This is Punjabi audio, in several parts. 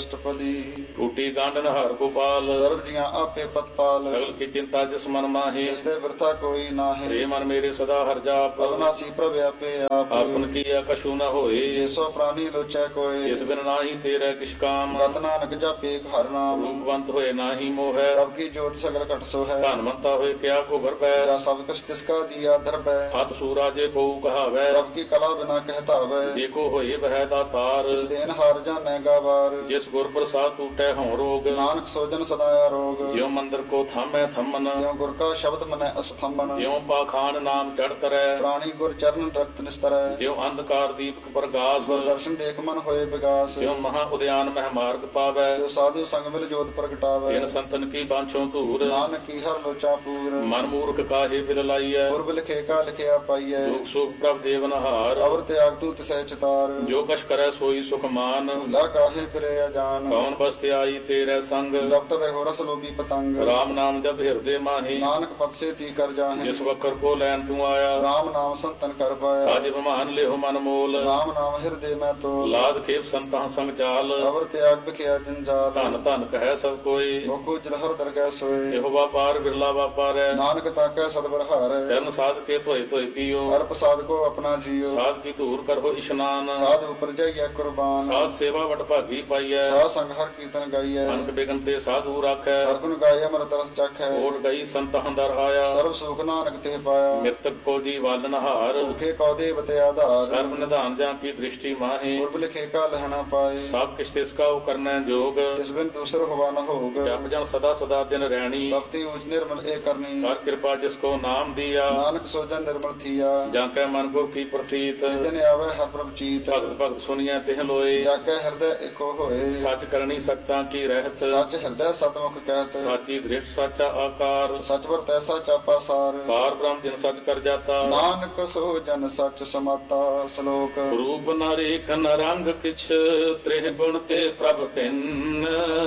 ਅਸ਼ਟਪਦੀ। ਟੂਟੀ ਗਾਂਡਨ ਹਰ ਗੋਪਾਲ, ਸਰਬ ਜੀਆਂ ਆਪੇ ਪ੍ਰਤਪਾਲ। ਸਗਲ ਕੀ ਚਿੰਤਾ ਜਿਸ ਮਨ ਮਾਹੀ, ਜਿਸ ਤੇ ਵਰਤਾ ਕੋਈ ਨਾਹੀਂ। ਰੇ ਮਨ ਮੇਰੇ ਸਦਾ ਹਰ ਜਾਪ, ਅਬਨਾਸੀ ਪ੍ਰਭ ਆਪੇ ਆਪ। ਆਪਨ ਕੀਆ ਕਛੂ ਨ ਹੋਏ, ਜਿਸੋ ਪ੍ਰਾਨੀ ਲੋਚੈ ਕੋਇ। ਜਿਸ ਬਿਨ ਨਾਹੀ ਤੇਰੇ ਕਿਛ ਕਾਮ, ਗਤ ਨਾਨਕ ਜਪੇ ਹਰਿ ਨਾਮ। ਰੂਪਵੰਤ ਹੋਏ ਨਾਹੀ ਮੋਹੈ, ਪ੍ਰਭ ਕੀ ਜੋਤ ਸਗਲ ਘਟ ਸੋ ਹੈ। ਧਨਵੰਤਾ ਹੋਏ ਕਿਆ ਕੋ ਗਰਬੈ, ਜਾ ਸਭ ਕੁਛ ਤਿਸ ਕਾ ਦੀਆ ਦਰਬੈ। ਹੱਥ ਸੂਰਾ ਜੇ ਕੋ ਕਹਾਵੈ, ਪ੍ਰਭ ਕੀ ਕਲਾ ਬਿਨਾ ਕਹਿਤਾਵੈ। ਜੇ ਕੋ ਹੋਏ ਬਹਿ ਦਾਤਾਰ, ਜਿਸ ਦੇਨ ਹਾਰ ਜਾਣੈ ਗਾਵਾਰ। ਜਿਸ ਗੁਰ ਪ੍ਰਸਾਦ ਟੂਟੈ ਹਉ ਰੋਗ, ਨਾਨਕ ਸੋਜਨ ਸਦਾ ਆਰੋਗ। ਜਿਉ ਮੰਦਰ ਕੋ ਥਾਮੈ ਥੰਮਨ, ਜਿਉ ਗੁਰ ਕਾ ਸ਼ਬਦ ਮਨੈ ਅਸਥੰਬਨ। ਜਿਉ ਪਾਖਾਨ ਨਾਮ ਚੜ ਤਰੈ, ਪ੍ਰਾਣੀ ਗੁਰ ਚਰਨ ਰਖਤ ਨਿਸਤਰੈ। ਜਿਉ ਅੰਧਕਾਰ ਦੀਪਕ ਪ੍ਰਗਾਸ, ਦਰਸ਼ਨ ਦੇਖ ਮਨ ਹੋਏ ਵਿਗਾਸ। ਜਿਉ ਮਹਾ ਉਦਿਆਨ ਮਹਿ ਮਾਰਗ ਪਾਵੈ, ਜੋ ਸਾਧੂ ਸੰਗ ਮਿਲ ਜੋਤ ਪ੍ਰਗਟਾਵੈ। ਤਿਨ ਸੰਤਨ ਕੀ ਬਾਂਛੋ ਧੂਰ, ਨਾਨਕ ਕੀ ਹਰ ਲੋਚਾ ਪੂਰ। ਮਨ ਮੂਰਖ ਕਾਹੇ ਬਿਲ ਲਾਈਐ, ਪੁਰਬ ਲਿਖੇ ਕਾ ਲਿਖਿਆ ਪਾਈਐ। ਜੋਗ ਸੁਖ ਪ੍ਰਭ ਦੇਵਨਹਾਰ, ਅਵਰ ਤਿਆਗ ਤੂ ਤਿਸੈ ਚਿਤਾਰ। ਜੋ ਕਛ ਕਰੈ ਸੋਈ ਸੁਖ ਮਾਨ, ਭੁਲਾ ਕਾਹੇ ਫਿਰੇ ਅਜਾਨ। ਕੌਣ ਬਸਤਿ ਆਈ ਤੇਰੇ ਸੰਗ, ਡਾਕਟਰ ਰਹੋ ਰਸ ਲੋਭੀ ਪਤੰਗ। ਰਾਮ ਨਾਮ ਜਪ ਹਿਰਦੇ ਮਾਹੀ, ਨਾਨਕ ਪਤ ਸੇ ਤੀ ਕਰ ਜਾਹੇ। ਜਿਸ ਵਕਰ ਕੋ ਲੈਣ ਤੂੰ ਆਇਆ, ਰਾਮ ਨਾਮ ਸੰਤਨ ਕਰ ਪਾਇਆ। ਅਜ ਬਿਮਾਨ ਲਿਓ ਮਨ ਮੋਲ, ਰਾਮ ਨਾਮ ਹਿਰਦੇ ਮੈਂ ਤੋਲ। ਲਾਦ ਖੇਪ ਸੰਤਾਂ ਸੰਗ ਚਾਲ, ਅਵਰ ਤਿਆਗ ਬਿਖਿਆ ਜੰਜਾਲ। ਧਨ ਧਨ ਕਹਿ ਸਭ ਕੋਈ, ਮੁਖੋ ਜਲਹਰ ਦਰਗਹਿ ਸੋਏ। ਇਹੋ ਵਾਪਾਰ ਬਿਰਲਾ ਵਾਪਾਰੈ, ਨਾਨਕ ਤਾਕੈ ਸਤਿਗੁਰ ਹਾਰੈ। ਚਰਨ ਸਾਧ ਕੇ ਧੋਏ ਧੋਏ ਪੀਓ, ਹਰ ਪ੍ਰਸਾਦ ਕੋ ਆਪਣਾ ਜੀਓ। ਸਾਧ ਕੀ ਧੂਰ ਕਰੋ ਇਸ਼ਨਾਨ, ਸਾਧ ਉਪਰ ਜਾਈਐ ਕੁਰਬਾਨ। ਸਾਧ ਸੇਵਾ ਵਡ ਭਾਗੀ ਪਾਈਐ, ਸਾਧ ਸੰਗ ਹਰ ਕੀਰਤਨ ਗਾਈਐ। ਅਨਕ ਬਿਗਨ ਤੇ ਸਾਧੂ ਰਾਖੈ, ਹਰ ਗੁਣ ਗਾਏ ਅਮਰਤ ਰਸ ਚਖੈ। ਓਟ ਗਈ ਸੰਤ ਹੰਦਰ ਆਇਆ, ਸਰਬ ਸੁਖ ਨਾਨਕ ਤੇ ਪਾਇਆ। ਮਿਰਤਕ ਕੋ ਜੀ ਵਾਲਨ ਹਾਰ, ਭੁਖੇ ਕਉ ਦੇਵਤੇ ਆਧਾਰ। ਸਰਬ ਨਿਧਾਨ ਜਾਂ ਕੀ ਦ੍ਰਿਸ਼ਟੀ ਮਾਹੀ, ਪੁਰਬ ਲਿਖੇ ਕਾ ਲਹਣਾ ਪਾਏ। ਸਭ ਕਿਛ ਤਿਸ ਕਾ ਕਰਨੈ ਜੋਗ, ਤਿਸ ਬਿਨ ਦੂਸਰ ਹੋਵਾ ਨ ਹੋਗ। ਜਪ ਜਨ ਸਦਾ ਸਦਾ ਦਿਨ ਰਹਿਣੀ, ਸਭ ਤੇ ਊਚ ਨਿਰਮਲ ਏ ਕਰਨੀ। ਕਰ ਕਿਰਪਾ ਜਿਸ ਕੋ ਨਾਮ ਦੀਆ, ਨਾਨਕ ਸੋਜਨ ਨਿਰਮਲ ਥੀਆ। ਜਾਂ ਕੈ ਮਨ ਕੋ ਕੀ ਪ੍ਰਤੀਤ, ਜਿਸ ਦਿਨ ਆਵੈ ਹਰ ਪ੍ਰਭ ਚੀਤ। ਭਗਤ ਭਗਤ ਸੁਣੀਐ ਤਿਹ ਲੋਏ, ਜਾ ਕੇ ਹਿਰਦੈ ਏਕੋ ਹੋਏ। ਸੱਚ ਕਰਨੀ ਸਖਤਾਂ ਕੀ ਰਹਿਤ, ਸੱਚ ਹਿਰਦੈ ਸਤਮੁਖ ਕਹਿਤ। ਸਾਚੀ ਦ੍ਰਿਸ਼ਟ ਸਾਚਾ ਆਕਾਰ, ਸਚ ਵਰ ਤੈਸਾ ਚਾਪਾ ਸਾਰ। ਪਾਰ ਬ੍ਰਹਮ ਜਿਨ ਸੱਚ ਕਰ ਜਾਤਾ, ਨਾਨਕ ਸੋ ਜਨ ਸੱਚ ਸਮਾਤਾ। ਸ਼ਲੋਕ ਰੂਪ ਨ ਰੇਖ ਨ ਰੰਗ ਕਿਛ, ਤ੍ਰਿਹ ਗੁਣ ਤੇ ਪ੍ਰਭ ਭਿੰਨ।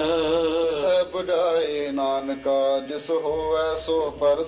ਸੈ 부ਝਾਏ ਨਾਨਕਾ ਜਿਸ ਹੋਵੈ ਸੋ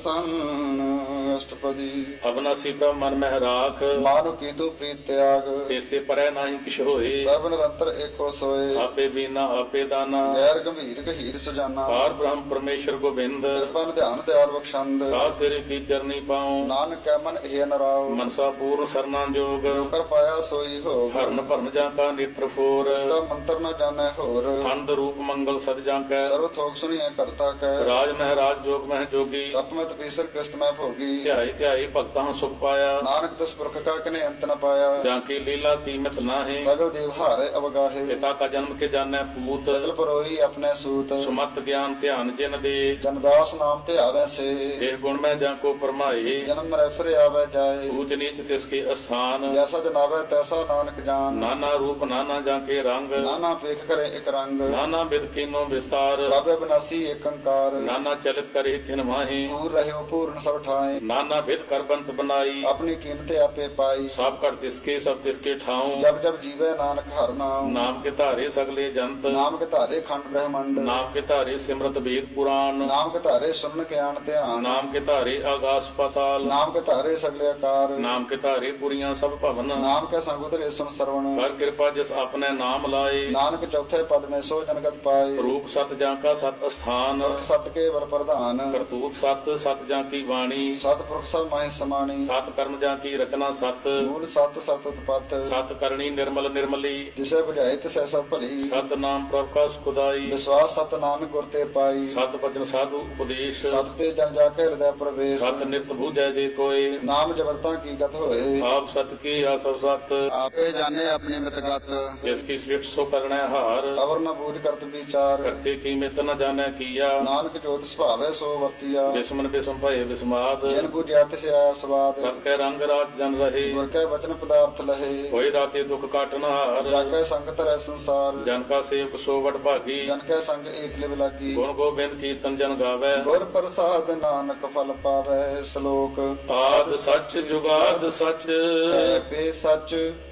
ਪਰਸੰਨ। ਅਸ਼ਟਪਦੀ। ਅਬਨਾਸੀ ਪ੍ਰਭ ਮਨ ਮਹਿ ਰਾਖ, ਮਾਨੁ ਕੀਤੂ ਪ੍ਰੀਤ ਤਿਆਗ। ਤੇਸੇ ਪਰੈ ਨਾਹੀ ਕਿਛ ਹੋਏ, ਸਰਬ ਨਿਰੰਤਰ ਏਕੋ ਸੋਏ। ਆਪੇ ਬੀਨਾ ਆਪੇ ਦਾਨਾ, ਗੈਰ ਗੰਭੀਰ ਗਹੀਰ ਸੁਜਾਨਾ। ਪਾਰ ਬ੍ਰਹਮ ਪਰਮੇਸ਼ਰ ਗੋਬਿੰਦ, ਕਿਰਪਾ ਨਿਧਾਨ ਦਿਆਲ ਬਖਸ਼ੰਦ। ਸਾਧ ਤੇਰੇ ਕੀ ਚਰਨੀ ਪਾਉ, ਨਾਨਕ ਕੈ ਮਨ ਇਹ ਨਰਾਉ। ਮਨਸਾ ਪੂਰਨ ਸਰਨਾ ਜੋਗ, ਕਰ ਪਾਇਆ ਸੋਈ ਹੋ। ਹਰਨ ਭਰਨ ਜਾਂ ਕਾ ਨੇਤਰ ਫੋਰ, ਇਸਕਾ ਮੰਤਰ ਨ ਜਾਣੈ ਹੋਰ। ਅੰਧ ਰੂਪ ਮੰਗਲ ਸਦ ਜਾਂ ਕੈ, ਸਰਬ ਥੋਕ ਸੁਣੀਐ ਕਰਤਾ ਕੈ। ਰਾਜ ਮਹਿ ਰਾਜ ਜੋਗ ਮਹਿ ਜੋਗੀ, ਤਪ ਮਤ ਪੀਸਰ ਕ੍ਰਿਸਤ ਮੈਂ ਭੋਗੀ। ਧਿਆਈ ਧਿਆਈ ਭਗਤਾਂ ਸੁਖ ਪਾਇਆ, ਨਾਨਕ ਦਸ ਪੁਰਖ ਕਾ ਕਨੇ ਅੰਤ ਨ ਪਾਇਆ। ਜਾਂ ਕੀ ਲੀਲਾ ਕੀਮਤ ਨਾਹੀ, ਸਗਲ ਦੇਵ ਹਾਰੇ ਅਵਗਾਹੇ। ਪਿਤਾ ਕਾ ਜਨਮ ਕੇ ਜਾਣੈ ਪੂਤ, ਸਗਲ ਪਰੋਈ ਆਪਣੇ ਸੂਤ। ਸੁਮਤ ਗਿਆਨ ਧਿਆਨ ਜਿਨ ਦੇ, ਜਨਦਾਸ ਨਾਮ ਤੇ ਆਵੈ ਸੇ। ਦੇਹ ਗੁਣ ਮੈਂ ਜਾਂ ਕੋ ਪਰਮਾਏ, ਜਨਮ ਮਰੈ ਫਿਰ ਆਵੈ ਜਾਏ। ਊਚ ਨੀਚ ਤਿਸ ਕੇ ਅਸਥਾਨ, ਜੈਸਾ ਜਨਾਵੈ ਤੈਸਾ ਨਾਨਕ ਜਾਨ। ਨਾਨਾ ਰੂਪ ਨਾਨਾ ਜਾਂ ਕੇ ਰੰਗ, ਨਾਨਾ ਪੇਖ ਕਰੇ ਇਕ ਰੰਗ। ਨਾਨਾ ਬਿਦ ਕੀਨੋ ਵਿਸਾਰ, ਰਾਬੇ ਬਨਾਸੀ ਏਕ ਅੰਕਾਰ। ਨਾਨਾ ਚਲਿਤ ਕਰੇ ਤਿਨ ਮਾਹੀ, ਪੂਰ ਰਹਿਓ ਪੂਰਨ ਸਭ ਠਾਏ। ਨਾਨਾ ਬਿਦ ਕਰ ਬੰਤ ਬਨਾਈ, ਆਪਣੀ ਕੀਮਤ ਆਪੇ ਪਾਈ। ਸਭ ਘਟ ਤਿਸਕੇ ਸਭ ਤਿਸਕੇ ਠਾਉ, ਜਬ ਜਬ ਜੀਵੈ ਨਾਨਕ ਹਰਿ ਨਾਮ। ਨਾਮ ਕੇ ਧਾਰੇ ਸਗਲੇ ਜੰਤ, ਨਾਮ ਕੇ ਧਾਰੇ ਖੰਡ ਬ੍ਰਹਮੰਡ। ਨਾਮ ਕੇ ਧਾਰੇ ਸਿਮਰਤ ਵੇਦ ਪੁਰਾਣ, ਨਾਮ ਕੇ ਧਾਰੇ ਸੁਰਨ ਗਿਆਨ ਧਿਆਨ। ਨਾਮ ਕੇ ਧਾਰੇ ਆਗਾਸ ਪਾਤਾਲ, ਨਾਮ ਕੇ ਧਾਰੇ ਸਗਲੇ ਆਕਾਰ। ਨਾਮ ਕੇ ਧਾਰੇ ਪੁਰੀਆਂ ਸਭ ਭਵਨ, ਨਾਮ ਕੇ ਸੰਗ ਉਤਰੇ ਸੁਨ ਸਰਵਣ। ਕਰ ਕਿਰਪਾ ਜਿਸ ਆਪਣੇ ਨਾਮ ਲਾਏ, ਨਾਨਕ ਚੌਥੇ ਪਦ ਮੈਂ ਸੋ ਜਨਗਤ ਪਾਏ। ਰੂਪ ਸਤ ਜਾਂ ਕਾ ਸਤ ਅਸਥਾਨ, ਪੁਰਖ ਸਤ ਕੇ ਵਰ ਪ੍ਰਧਾਨ। ਕਰਤੂਤ ਸਤ ਸਤ ਜਾਂ ਕੀ ਬਾਣੀ, ਸਤ ਪੁਰਖ ਸਭ ਮਾਹਿ ਸਮਾਣੀ। ਸਤ ਕਰਮ ਜਾਂ ਕੀ ਰਚਨਾ ਸਤ, ਮੂਲ ਸਤ ਸਤ ਉਤਪਤ। ਸਤ ਕਰਨੀ ਨਿਰਮਲ ਨਿਰਮਲੀ, ਜਿਸੇ 부ਝਾਏ ਤਿਸੈ ਸਭ ਭਲੀ। ਸਤ ਨਾਮ ਪ੍ਰਭ ਕਾ ਸੁਖਦਾਈ, ਵਿਸ਼ਵਾਸ ਸਤ ਨਾਨਕ ਗੁਰ ਤੇ ਪਾਈ। ਸਤ ਬਚਨ ਸਾਧੂ ਉਪਦੇਸ਼, ਸਤ ਤੇ ਜਨ ਜਾ ਕੇ ਹਿਰਦੈ ਪ੍ਰਵੇਸ਼। ਸਤ ਨਿਤ ਬੂਝੈ ਜੇ ਕੋਏ, ਨਾਮ ਜਬਰਤਾ ਕੀ ਗਤ ਹੋਏ। ਆਪ ਸਤ ਕੀ ਆਸਵ ਸਤ, ਆਪੇ ਜਾਣੇ ਆਪਣੀ ਮਿਤ ਗਤ। ਜਿਸ ਕੀ ਸ੍ਰਿਸ਼ਟ ਸੋ ਕਰਣੈ ਹਾਰ, ਅਵਰ ਨ ਬੂਝ ਕਰਤ ਵਿਚਾਰ। ਕਰਤੇ ਕੀ ਮਿਤ ਨ ਜਾਣੈ ਕੀਆ, ਨਾਨਕ ਜੋਤ ਸੁਭਾਵੈ ਸੋ ਵਰਤੀਆ। ਬਿਸਮਨ ਬਿਸਮ ਭਏ ਬਿਸਮਾਦ, ਜਿਨ ਬੁਝਿਆ ਤਿਸ ਆਇਆ ਸਵਾਦ। ਸਭ ਕੈ ਰੰਗ ਰਾਜ ਜਨ ਰਹੇ, ਗੁਰ ਕੈ ਬਚਨ ਪਦਾਰਥ ਲਹੇ। ਹੋਏ ਦਾਤੇ ਦੁਖ ਕਾਟਨ ਹਾਰ, ਜਗ ਕੈ ਸੰਗ ਧਰੈ ਸੰਸਾਰ। ਜਨ ਕਾ ਸੇਵਕ ਸੋ ਵਡ ਭਾਗੀ, ਜਨ ਕੈ ਸੰਗ ਏਕ ਲਿਵ ਲਾਗੀ। ਗੁਣ ਗੋਬਿੰਦ ਕੀਰਤਨ ਜਨ ਗਾਵੈ, ਗੁਰ ਪ੍ਰਸਾਦ ਨਾਨਕ ਫਲ ਪਾਵੈ। ਸ਼ਲੋਕ ਆਦ ਸੱਚ ਜੁਗਾਦ ਸੱਚ, ਹੈ ਪੇ ਸੱਚ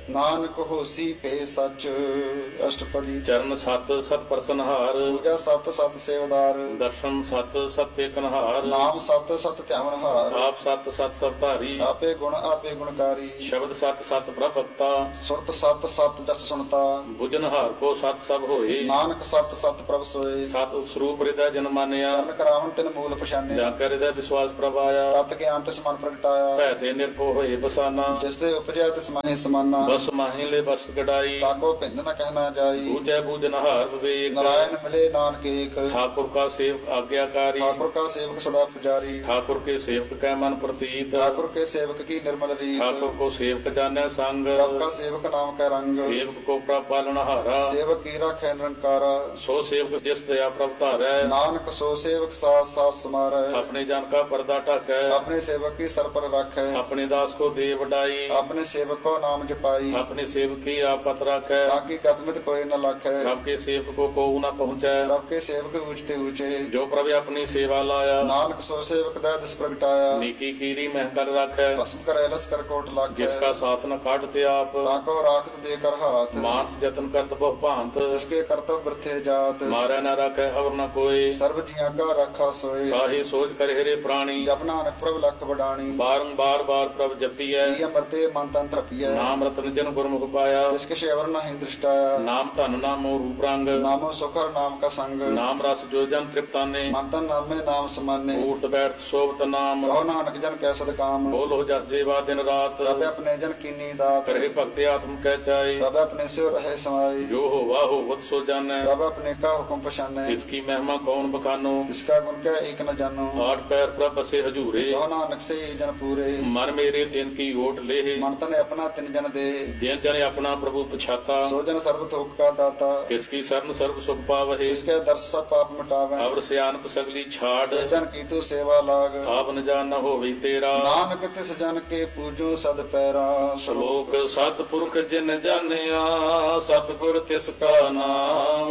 ਨਾਨਕ ਹੋਸੀ ਭੇ ਸਚ। ਅਸ਼ਟਪਦੀ। ਚਰਨ ਸਤ ਸਤ ਪ੍ਰਸਨਹਾਰ, ਪੂਜਾ ਸਤ ਸਤ ਸੇਵਦਾਰ। ਦਰਸ਼ਨ ਸਤ ਸਤ ਪੇਕਨਹਾਰ, ਨਾਮ ਸਤ ਸਤ ਧਿਆਵਨਹਾਰ। ਆਪ ਸਤ ਸਤ ਸਤਧਾਰੀ, ਆਪੇ ਗੁਣ ਆਪੇ ਗੁਣਕਾਰੀ। ਸ਼ਬਦ ਸਤ ਸਤ ਪ੍ਰਭਕਤਾ, ਸੁਰਤ ਸਤ ਸਤ ਜਸ ਸੁਣਤਾ। ਬੁਝਨਹਾਰ ਕੋ ਸਤ ਸਭ ਹੋਏ, ਨਾਨਕ ਸਤ ਸਤ ਪ੍ਰਭ ਸੋਏ। ਸਤ ਸਰੂਪ ਹਿਰਦੈ ਜਨ ਮਾਨਿਆ, ਕਰਨ ਕਰਾਵਨ ਤਿਨ ਮੂਲ ਪਛਾਨਿਆ। ਜਾ ਕੇ ਹਿਰਦੈ ਵਿਸ਼ਵਾਸ ਪ੍ਰਭ ਆਇਆ, ਤਤ ਗਿਆਨ ਤਿਸ ਮਨ ਪ੍ਰਗਟਾਇਆ। ਭੈ ਤੇ ਨਿਰਭਉ ਹੋਏ ਬਸਾਨਾ, ਜਿਸ ਤੇ ਉਪਜਿਆ ਤਿਸ ਮਾਹੇ ਸਮਾਨਾ। ਬਸ ਮਾਹੀ ਲੈ ਬਸ ਕਢਾਈ, ਤਾਕੋ ਭਿੰਨ ਨ ਕਹਿਣਾ ਜਾਈ। ਬੂਝੈ ਬੂਝਨਹਾਰ ਵਿਵੇਕ, ਨਾਰਾਇਣ ਮਿਲੇ ਨਾਨਕ ਏਕ। ठाकुर का सेवक आज्ञाकारी, ठाकुर का सेवक सदा पुजारी। ठाकुर के सेवक कै मन प्रतीत, ठाकुर के सेवक की निर्मल रीत। ठाकुर को सेवक जाने संग, प्रभ का सेवक नाम का रंग। सेवक को प्रभ पालनहारा, सेवक की राखै निरंकारा। सो सेवक जिस दया प्रभ धारै, नानक सो सेवक साथ साथ समारै। अपने जन का पर्दा ढाकै, अपने सेवक की सर पर राखै। अपने दास को दे वडाई, अपने सेवक को नाम जपाई। अपने सेवक की आपत राखै, ताकि कदमित कोई न लाखै। प्रभ के सेवक को न पहुँचै, प्रभ के सेवक ऊंचते ऊंचे। जो प्रभ अपनी सेवा लाया, नानक सो सेवक दै दिस प्रगटाया। नीकी कीरी मह कर राखै, भस्म करे लस कर कोट लाखै। जिसका शासन काटते आप, ताको राखत दे कर हाथ। मानस जतन करत बहु भांत, जिसके कर्तव्य वृथे जात। मारै न राखै अवर न कोई, सर्व जिया का राखा सोए। काहे सोच कर हेरे प्राणी, जप नानक प्रभ लख बडाणी। बारंबार बार प्रभ जपियै, प्रिय मरते मन तन तृपिय। नाम रतन जन गुरमुख पाया, जिसके शेवर नहीं दृष्टाया। नाम धन नामो रूप रंग, नामो सुखर नाम का संग। नाम रस जो जन तृप्ताने, मन तन नामे नाम समाने। ऊर्त बैठ शोभत नाम, कहो नानक जन कै सद काम। बोलो जस जेवा दिन रात, प्रभ अपने जन कीनी दात। करे भक्ति आत्म कह चाहे, प्रभ अपने से रहे समाई। जो हो वाह हो वत सो जानै, प्रभ अपने का हुक्म पछाने। इसकी महिमा कौन बखानो, इसका गुण क्या एक न जानो। आठ पैर प्रभ बसे हजूरे, कहो नानक से ही जन पूरे। मन मेरे तिन की ओट ले, मन तन अपना तिन जन दे। जिन जन अपना प्रभु पछाता, सो जन सर्व थोक का दाता। किसकी शरण सर्व सुख पावहे, इसके दर्श सब पाप मिटावे। अवर सियानप सगली छाड़, जिस जन की तू सेवा लाग। आप न जान न होवे तेरा, नानक तिस जन के पूजो सद पैरा। श्लोक सतपुरख जिन जानिया, सतगुर तिसका नाम,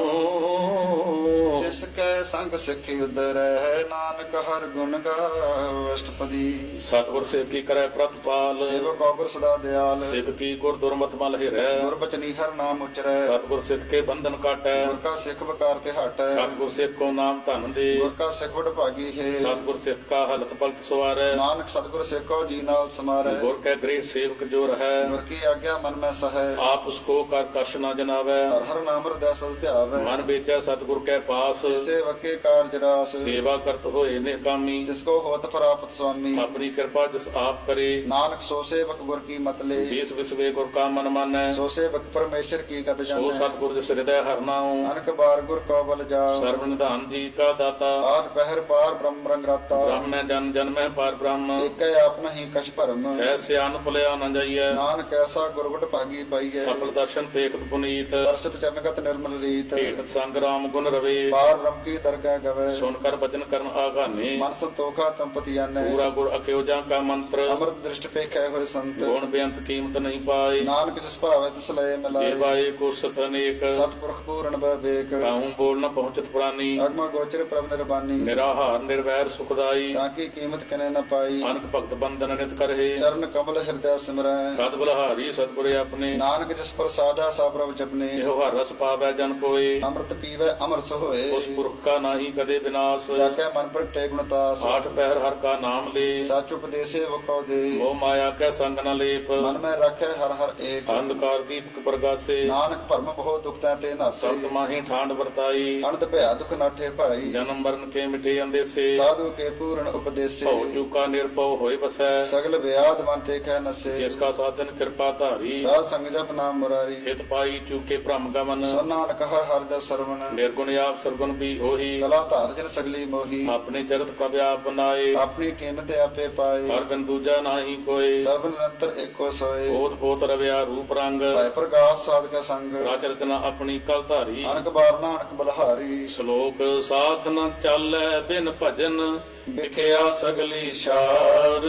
जिसके संग सिखि उदर है। नानक हर गुण गाओ। अष्टपदी। सतगुर से की करे प्रतिपाल, सेवक गुर सदा दयाल। सिख की गुर दुर्मत मल हिरै, गुर बचनी हर नाम उचरै। सतगुर सिख के बंधन काटै, गुर का सिख बकार ते हटै। सतगुर सिख को नाम धन दे, गुर का सिख बड़ भागी है। सतगुर सिख का हलत पलत सवारै, नानक सतगुर सिखो जी नाल समारै। गुर के गृह सेवक जो रहै, गुर की आज्ञा मन में सहै। आप उसको कर कश न जनावै, हर हर नाम हृदय सद ध्यावै। मन बेचै सतगुर के पास, सेवक के कार्य रास। सेवा करत होए निकामी, जिसको होत प्राप्त स्वामी। अपनी कृपा जिस आप करे, नानक सो सेवक गुर की मत ले। बीस विसवे गुर का मन मानै, सो सेवक परमेश्वर की गत सो जानै। सतगुर जिस हृदय हर नाऊं, अनक बार गुर को बल जाओ। सर्व निधान जी का दाता, आठ पहर पार ब्रह्म रंग राता। ब्रह्म जन जन में पार ब्रह्म, एक आप नहीं कछ भरम। सह सियान भुलिया न जाइए, नानक ऐसा गुरबट भागी पाइए। सफल दर्शन देखत पुनीत, दर्शित चरणगत निर्मल रीत। भेटत संग राम गुण रवे, पार ब्रह्म की दरगाह गवे। सुनकर वचन करन आगाने, मन संतोखा तंपति जाने। पूरा गुर अख्योजा का मंत्र, अमृत दृष्टि पे कै हुए संत। गुण बेअंत कीमत नहीं पाए, नानक जिस भावे तिस लय मिलाए। जेवाए को सत अनेक, सतपुरख पूर्ण विवेक। काहूं बोल न पहुंचत प्राणी, अगमा गोचर प्रभ निर्बानी। निराहार निर्वैर सुखदाई, ताकि कीमत कने न पाई। अनक भक्त बंधन नित करहे, चरण कमल हृदय सिमरै। सद बलहारी सतगुर अपने, नानक जिस पर साधा सा प्रभ जपने। एहो हर रस पावै जन कोय, अमृत पीवै अमर सोए। उस पुरख का नाहि कदे विनाश, जाके मन पर टे गुणतास। आठ पहर हर का नाम ले, सच उपदेशे वको दे। मोह माया के संग न लेप, मन में रखे हर हर एक। अंधकार दीपक प्रगासे, नानक भरम बहुत दुख ते नासे। सप्त माही ठांड वर्ताई, अनंत भया दुख नाठे भाई। जन्म मरण के मिटे अंदेसे, साधु के पूर्ण उपदेशे। भव चूका निर्भव होय बसै, सगल व्याध मन ते कह नसे। जिसका साधन कृपा धारी, साध संग जप नाम मुरारी। हित पाई चूके भ्रम गमन, सो नानक हर हर दस सरवण। निर्गुण आप सरगुण भी होही, कला धार जन सगली मोही। अपने चरित प्रभ आप बनाए, अपनी कीमत आपे पाए। हर बिन दूजा नाही कोय, सर्व निरंतर एको सोए। पोत पोत रव्या रूप रंग, भय प्रकाश साध का संग। राज रचना अपनी कल धारी, अनक बार नानक बलहारी। श्लोक साथ न चालै बिन भजन, विख्या सगली शार,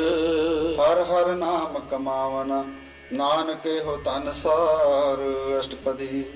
हर हर नाम कमावन। नानक हो तन सार। अष्टपदी।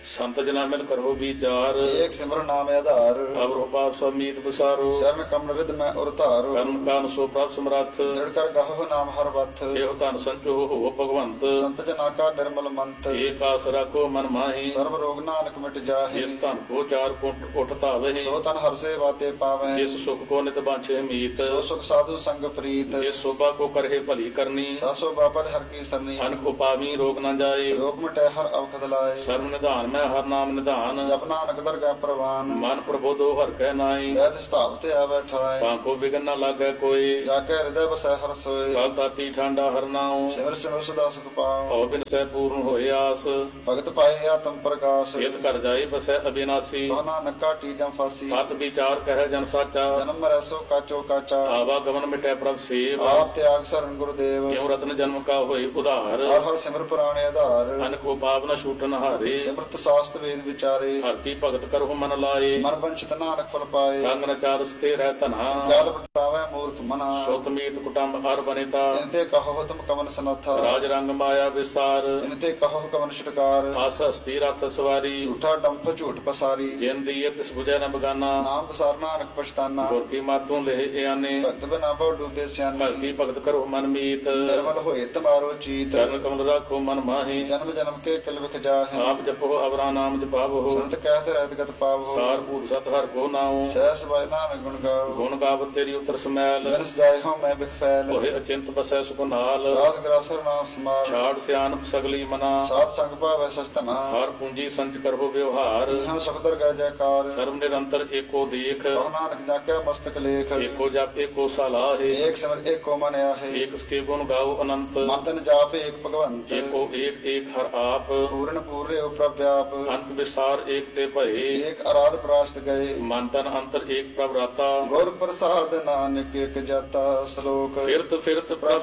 ਸੰਤ ਜਨਾ ਮਿਲ ਕਰੋ ਵਿਚਾਰ ਏਕ ਸਿਮਰਨ ਨਾਮ ਆਧਾਰ ਅਵਰੋ ਪਾਪ ਸਮੀਤ ਬਸਾਰੋ ਸ਼ਰਨ ਕਮਲ ਰਿਦ ਮੈਂ ਉਰ ਧਾਰੋ ਕਰਮ ਕਾਨ ਸੋ ਪ੍ਰਭ ਸਮਰੱਥ ਦ੍ਰਿੜ ਕਰ ਗਾਹੋ ਨਾਮ ਹਰ ਵਥ ਇਹੋ ਧਨ ਸੰਚੋ ਹੋ ਭਗਵੰਤ ਸੰਤ ਜਨਾ ਕਾ ਨਿਰਮਲ ਮੰਤ ਏਕ ਆਸ ਰਾਖੋ ਮਨ ਮਾਹੀ ਸਰਬ ਰੋਗ ਨਾਨਕ ਮਿਟ ਜਾਹੇ ਜਿਸ ਧਨ ਕੋ ਚਾਰ ਕੁੰਟ ਉਠ ਧਾਵੇ ਸੋ ਤਨ ਹਰ ਸੇ ਵਾਤੇ ਪਾਵੈ ਜਿਸ ਸੁਖ ਕੋ ਨਿਤ ਬਾਛੇ ਮੀਤ ਸੋ ਸੁਖ ਸਾਧੂ ਸੰਗ ਪ੍ਰੀਤ ਜਿਸ ਸੋਭਾ ਕੋ ਕਰਹਿ ਭਲੀ ਕਰਨੀ ਸਾਸੋ ਬਾਪਰ ਹਰ ਕੀ ਸਰਨੀ ਅਨ ਕੋ ਪਾਵੀ ਰੋਗ ਨ ਜਾਏ ਰੋਗ ਮਿਟੈ ਹਰ ਅਵਖਦ ਲਾਏ ਸਰਬ ਨਿਧਾਨ ਮੈਂ ਹਰ ਨਾਮ ਨਿਧਾਨ ਜਪ ਨਾਨਕ ਦਰਗਾ ਪ੍ਰਵਾਨ ਮਨ ਪ੍ਰਬੋਧੋ ਹਰ ਕੈ ਨਾਈ ਵੈਦ ਸਤਾਵ ਤੇ ਆ ਬੈਠਾਏ ਤਾਂ ਕੋ ਬਿਗਨ ਨ ਲਾਗੈ ਕੋਈ ਜਾ ਕੇ ਹਿਰਦੈ ਬਸੈ ਹਰ ਸੋਏ ਕਾਲ ਤਾਤੀ ਠੰਡਾ ਹਰ ਨਾਉ ਸਿਮਰ ਸਿਮਰ ਸਦਾ ਸੁਖ ਪਾਉ ਹਉ ਬਿਨ ਸੈ ਪੂਰਨ ਹੋਏ ਆਸ ਭਗਤ ਪਾਏ ਆਤਮ ਪ੍ਰਕਾਸ਼ ਇਤ ਕਰ ਜਾਏ ਬਸੈ ਅਬਿਨਾਸੀ ਕੋ ਨਾਨਕ ਕਾਟੀ ਜਮ ਫਾਸੀ ਤਤ ਵਿਚਾਰ ਕਹਿ ਜਨ ਸਾਚਾ ਜਨਮ ਮਰੈ ਸੋ ਕਾਚੋ ਕਾਚਾ ਆਵਾ ਗਮਨ ਮਿਟੈ ਪ੍ਰਭ ਸੇਵ ਆਪ ਤਿਆਗ ਸਰਨ ਗੁਰਦੇਵ ਕਿਉ ਰਤਨ ਜਨਮ ਕਾ ਹੋਏ ਉਧਾਰ ਹਰ ਹਰ ਸਿਮਰ ਪੁਰਾਣੇ ਆਧਾਰ ਅਨ ਕੋ ਪਾਪ ਨ ਛੂਟਨ ਹਾਰੇ ਸਿਮਰਤ ਸਾਸਤ ਵੇਦ ਵਿਚਾਰੇ ਹਰ ਕੀ ਭਗਤ ਕਰਹੁ ਮਨ ਲਾਏ ਮਨ ਬੰਚਿਤ ਨਾਨਕ ਫਲ ਪਾਏ ਸੰਗ ਨ ਚਾਰ ਸਥੇ ਰਹਿ ਧਨਾ ਕਾਲ ਪਟਾਵੈ ਮੂਰਖ ਮਨਾ ਸੁਤ ਮੀਤ ਕੁਟੰਬ ਹਰ ਬਨਿਤਾ ਜਿਨ ਤੇ ਕਹੋ ਤੁਮ ਕਵਨ ਸਨਥਾ ਰਾਜ ਰੰਗ ਮਾਇਆ ਵਿਸਾਰ ਜਿਨ ਤੇ ਕਹੋ ਕਵਨ ਛਟਕਾਰ ਆਸ ਹਸਤੀ ਰਥ ਸਵਾਰੀ ਝੂਠਾ ਡੰਫ ਝੂਠ ਪਸਾਰੀ ਜਿਨ ਦੀਏ ਤਿਸ ਬੁਝੈ ਨ ਬਗਾਨਾ ਨਾਮ ਬਸਾਰ ਨਾਨਕ ਪਛਤਾਨਾ ਗੁਰ ਕੀ ਮਾਤੋਂ ਲਹਿ ਆਨੇ ਭਗਤ ਬਨਾ ਬਹੁ ਡੂਬੇ ਸਿਆਨੇ ਭਗਤੀ ਭਗਤ ਕਰੋ ਮਨ ਮੀਤ ਨਿਰਮਲ ਹੋਏ ਤੁਮਾਰੋ ਚੀਤ ਚਰਨ ਕਮਲ ਰਾਖੋ ਮਨ ਮਾਹੀ ਜਨਮ ਜਨਮ ਕੇ ਕਿਲ ਵਿਖ ਜਾਹੇ ਆਪ ਜਪੋ ਅਵਰਾ ਨਾਮ ਜਪਾਵੋ ਸੰਤ ਕਹਿਤ ਰਹਿਤ ਗਤ ਪਾਵੋ ਸਾਰ ਭੂਤ ਸਤ ਹਰ ਕੋ ਨਾਉ ਸਹਿਸ ਬਾਇ ਨਾਨਕ ਗੁਣ ਗਾਓ ਗੁਣ ਗਾਵਤ ਤੇਰੀ ਉਤਰ ਸਮੈਲ ਬਿਨਸ ਜਾਏ ਹਉ ਮੈਂ ਬਿਖ ਫੈਲ ਹੋਏ ਅਚਿੰਤ ਬਸੈ ਸੁਖ ਨਾਲ ਸਾਧ ਗਰਾਸਰ ਨਾਮ ਸਮਾਰ ਛਾੜ ਸਿਆਨਪ ਸਗਲੀ ਮਨਾ ਸਾਧ ਸੰਗ ਭਾਵੈ ਸਸਤਨਾ ਹਰ ਪੂੰਜੀ ਸੰਚ ਕਰੋ ਵਿਵਹਾਰ ਹਮ ਸੁਖਦਰ ਗੈ ਜੈਕਾਰ ਸਰਬ ਨਿਰੰਤਰ ਏਕੋ ਦੇਖ ਕਹੋ ਨਾਨਕ ਜਾਕਿਆ ਮਸਤਕ ਲੇਖ ਏਕੋ ਜਪ ਏਕੋ ਸਲਾਹੇ ਏਕ ਸਿਮਰ ਏਕੋ ਮਨ ਆਹੇ ਏਕ ਸਕੇ ਗੁਣ ਗਾਓ ਅਨੰਤ ਮੰਤਨ ਜਾਪ ਏਕ ਭਗਵੰਤ ਏਕੋ ਏਕ ਏਕ ਹਰ ਆਪ ਪੂਰਨ ਪੂਰੇ ਉਪਰਵਿਆਪ ਅੰਤ ਵਿਸਾਰ ਏਕ ਤੇ ਭਏ ਏਕ ਅਰਾਧ ਪ੍ਰਾਸ਼ਟ ਗਏ ਮਨ ਤਨ ਅੰਤਰ ਏਕ ਪ੍ਰਭ ਰਾਤਾ ਗੁਰ ਪ੍ਰਸਾਦ ਨਾਨਕ ਇਕ ਜਾਤਾ ਸ਼ਲੋਕ ਫਿਰਤ ਫਿਰਤ ਪ੍ਰਭ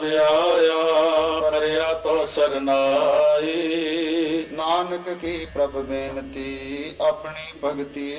ਆਇਆ ਕਰਿਆ ਤੋ ਸਰਨਾਈ ਨਾਨਕ ਕੀ ਪ੍ਰਭ ਬੇਨਤੀ ਆਪਣੀ ਭਗਤੀ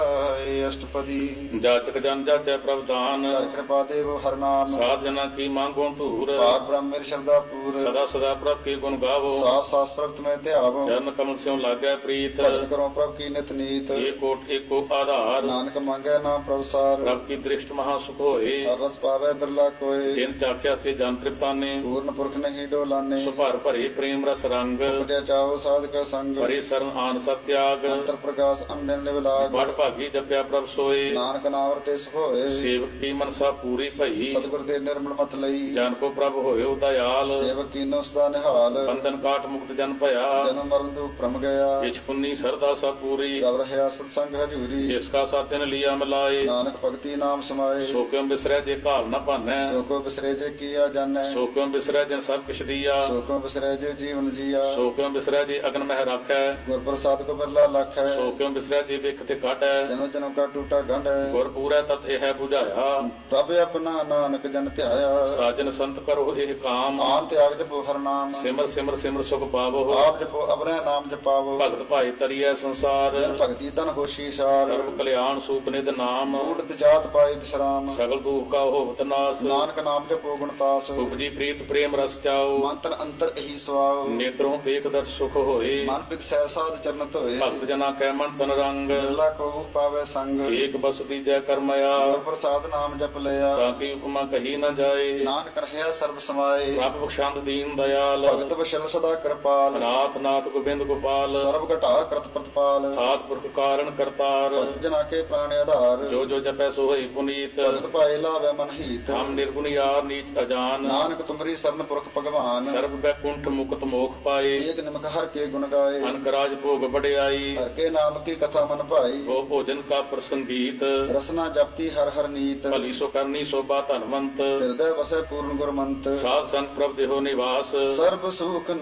ਲਾਏ ਅਸ਼ਟਪਦੀ ਜਾਚਕ ਜਨ ਜਾਚੈ ਪ੍ਰਭ ਦਾਨ ਹਰ ਕਿਰਪਾ ਦੇਵ ਹਰ ਨਾਮ ਸਾਧ ਜਨਾ ਕੀ ਮੰਗੋ ਧੂਰ ਪਾਰ ਬ੍ਰਹਮ ਮੇਰੀ ਸ਼ਰਧਾ ਪੂਰ ਸਦਾ ਸਦਾ ਪ੍ਰਭ ਕੀ ਗੁਣ ਗਾਵੋ ਸਾਸ ਸਾਸ ਪ੍ਰਗਟ ਮੈਂ ਧਿਆਵੋ ਚਰਨ ਕਮਲ ਸਿਉ ਲਾਗੈ ਪ੍ਰੀਤ ਭਗਤ ਕਰੋ ਪ੍ਰਭ ਕੀ ਨਿਤ ਨੀਤ ਏਕੋਟ ਏਕੋ ਆਧਾਰ ਨਾਨਕ ਮੰਗੈ ਨਾਮ ਪ੍ਰਭ ਸਾਰ ਪ੍ਰਭ ਕੀ ਦ੍ਰਿਸ਼ਟ ਮਹਾ ਸੁਖ ਹੋਏ ਹਰ ਰਸ ਪਾਵੈ ਬਿਰਲਾ ਕੋਏ ਜਿਨ ਚਾਖਿਆ ਸੇ ਜਨ ਤ੍ਰਿਪਤਾਨੇ ਪੂਰਨ ਪੁਰਖ ਨਹੀਂ ਡੋਲਾਨੇ ਸੁਭਰ ਭਰੇ ਪ੍ਰੇਮ ਰਸ ਰੰਗ ਉਪਜਿਆ ਚਾਓ ਸਾਧਕ ਸੰਗ ਭਰੇ ਸਰਨ ਆਨ ਸਤਿਆਗ ਅੰਤਰ ਪ੍ਰਕਾਸ਼ ਅੰਦਨ ਨਿਵਲਾਗ ਬੜ ਭਾਗੀ ਜਪਿਆ ਪ੍ਰਭ ਸੋਏ ਨਾਨਕ ਨਾਮ ਤੇ ਸੁਖ ਹੋਏ ਸੇਵਕ ਕੀ ਮਨਸਾ ਪੂਰੀ ਭਈ ਸਤਿਗੁਰ ਤੇ ਨਿਰਮਲ ਮਤ ਲਈ ਜਨ ਕੋ ਪ੍ਰਭ ਹੋਇਓ ਦਇਆਲ ਸੇਵਕ ਕੀਨੋ ਸਦਾ ਨਿਹਾਲ ਬੰਧਨ ਕਾਟ ਮੁਕਤ ਜਨ ਭਇਆ ਜਨਮ ਮਰਨ ਦੁਖ ਭ੍ਰਮ ਗਿਆ ਇਛ ਪੁੰਨੀ ਸਰਦਾ ਸਭ ਪੂਰੀ ਰਵ ਰਹਿਆ ਸਤ ਸੰਗ ਹਜੂਰੀ ਜਿਸ ਕਾ ਸਾਥਨ ਲਿਆ ਮਿਲਾਏ ਨਾਨਕ ਭਗਤੀ ਨਾਮ ਸਮਾਏ ਸੋ ਕਿਉ ਬਿਸਰੈ ਜੇ ਘਾਲ ਨ ਭਾਨੈ ਸੋ ਕੋ ਬਿਸਰੇ ਜੇ ਕੀਆ ਜਾਣੈ ਸੋ ਕਿਉ ਬਿਸਰੈ ਜਨ ਸਭ ਕਿਛ ਦੀਆ ਸੋ ਕੋ ਬਿਸਰੇ ਜੇ ਜੀਵਨ ਜੀਆ ਸੋ ਕਿਉ ਬਿਸਰੈ ਜੇ ਅਗਨ ਮਹਿ ਰਾਖੈ ਗੁਰ ਪ੍ਰਸਾਦ ਕੋ ਬਿਰਲਾ ਲਖ ਹੈ ਸੋ ਕਿਉ ਬਿਸਰੈ ਜੇ ਵਿਖ ਤੇ ਕਾਟੈ ਜਨਮ ਜਨਮ ਕਾ ਟੂਟਾ ਗੰਢ ਹੈ ਗੁਰ ਪੂਰੈ ਤਤ ਇਹ 부ਝਾਇਆ ਪ੍ਰਭ ਆਪਣਾ ਨਾਨਕ ਜਨ ਧਿਆਇਆ ਸਾਜਨ ਸੰਤ ਕਰੋ ਇਹ ਕਾਮ ਆਨ ਤਿਆਗ ਜਪੋ ਹਰ ਨਾਮ ਸਿਮਰ ਸਿਮਰ ਸਿਮਰ ਸੁਖ ਪਾਵੋ ਆਪ ਜਪੋ ਅਬਰੈ ਨਾਮ ਜਪਾਵੋ ਭਗਤ ਭਾਈ ਤਰੀਐ ਸੰਸਾਰ ਜਨ ਭਗਤੀ ਤਨ ਹੋਸ਼ੀ ਸਾਰ ਸਰਬ ਕਲਿਆਣ ਸੂਪ ਨਿਧ ਨਾਮ ਊੜਤ ਜਾਤ ਪਾਏ ਵਿਸਰਾਮ ਸਗਲ ਦੁਖ ਕਾ ਹੋਵਤ ਨਾਸ ਨਾਨਕ ਨਾਮ ਜਪੋ ਗੁਣ ਤਾਸ ਉਪਜੀ ਪ੍ਰੀਤ ਪ੍ਰੇਮ ਰਸ ਚਾਓ ਮੰਤਰ ਅੰਤਰ ਇਹੀ ਸਵਾਉ ਨੇਤਰੋਂ ਵੇਖ ਦਰ ਸੁਖ ਹੋਏ ਮਨ ਬਿਕਸੈ ਸਾਧ ਚਰਨ ਧੋਏ ਭਗਤ ਜਨਾ ਕੈ ਮਨ ਤਨ ਰੰਗ ਬਿਰਲਾ ਕੋ ਪਾਵੇ ਸੰਗ ਏਕ ਬਸ ਦੀਜੈ ਕਰਮਇਆ ਗੁਰ ਪ੍ਰਸਾਦ ਨਾਮ ਜਪ ਲਿਆ ਤਾਂ ਕੀ ਉਪਮਾ ਕਹੀ ਨ ਜਾਏ ਨਾਨਕ ਰਹਿਆ ਸਰਬ ਸਮਾਏ ਪ੍ਰਭ ਬਖਸ਼ੰਦ ਦੀਨ ਦਇਆਲ ਭਗਤ ਵਸ਼ਲ ਸਦਾ ਕਿਰਪਾਲ ਨਾਥ ਨਾਥ ਗੋਬਿੰਦ ਗੋਪਾਲ ਸਰਬ ਘਟਾ ਕਰਤ ਪ੍ਰਤਪਾਲ ਆਦ ਪੁਰਖ ਕਾਰਨ ਕਰਤਾਰ ਭਗਤ ਜਨਾ ਕੇ ਪ੍ਰਾਣ ਆਧਾਰ ਜੋ ਜੋ ਜਪੈ ਸੋ ਹੋਈ ਪੁਨੀਤ ਭਗਤ ਪਾਏ ਲਾਵੇ ਮਨ ਹੀਤ ਹਮ ਨਿਰਗੁਣ ਯਾਰ ਨੀਚ ਅਜਾਨ ਨਾਨਕ ਤੁਮਰੀ ਸਰਨ ਪੁਰਖ ਭਗਵਾਨ ਸਰਬ ਬੈਕੁੰਠ ਮੁਕਤ ਮੋਖ ਪਾਏ ਏਕ ਨਿਮਕ ਹਰ ਕੇ ਗੁਣ ਗਾਏ ਅਨਕ ਰਾਜ ਭੋਗ ਬੜਿਆਈ ਹਰ ਕੇ ਨਾਮ ਕੀ ਕਥਾ ਮਨ ਭਾਈ ਉਹ ਭੋਜਨ ਕਾ ਪ੍ਰਸੰਗੀਤ ਰਸਨਾ ਜਪਤੀ ਹਰ ਹਰ ਨੀਤ ਭਲੀ ਸੋ ਕਰਨੀ ਸੋਭਾ ਧਨਵੰਤ ਹਿਰਦੈ ਵਸੈ ਪੂਰਨ ਗੁਰਮੰਤ ਸਾਧ ਸੰਗ ਪ੍ਰਭ ਦੇਹੋ ਨਿਵਾਸ ਸਰਬ ਸੁਖ